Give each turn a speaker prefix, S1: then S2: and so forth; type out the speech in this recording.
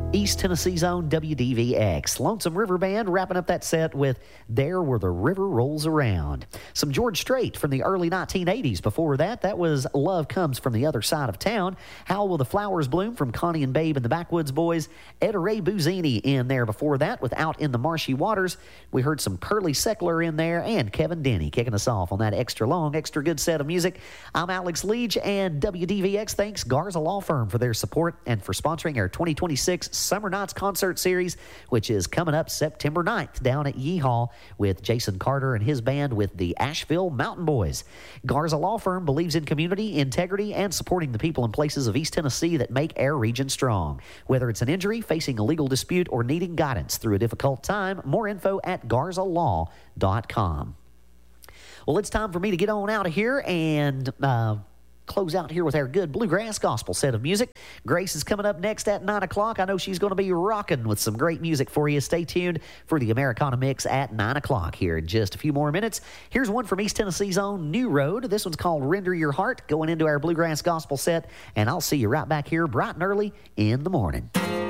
S1: East Tennessee's own WDVX. Lonesome River Band wrapping up that set with There Where the River Rolls Around. Some George Strait from the early 1980s. Before that, that was Love Comes from the Other Side of Town. How Will the Flowers Bloom from Connie and Babe and the Backwoods Boys. Etta Ray Buzzini in there before that with Out in the Marshy Waters. We heard some Curly Seckler in there and Kevin Denny kicking us off on that extra long, extra good set of music. I'm Alex Leach, and WDVX thanks Garza Law Firm for their support and for sponsoring our 2026 Summer Nights Concert Series, which is coming up September 9th down at Yeehaw with Jason Carter and his band with the Asheville Mountain Boys. Garza Law Firm believes in community, integrity, and supporting the people and places of East Tennessee that make our region strong. Whether it's an injury, facing a legal dispute, or needing guidance through a difficult time, more info at garzalaw.com. Well, it's time for me to get on out of here and close out here with our good bluegrass gospel set of music. Grace is coming up next at 9 o'clock. I know she's going to be rocking with some great music for you. Stay tuned for the Americana Mix at 9 o'clock here in just a few more minutes. Here's one from East Tennessee's own New Road. This one's called Render Your Heart, going into our bluegrass gospel set, and I'll see you right back here bright and early in the morning.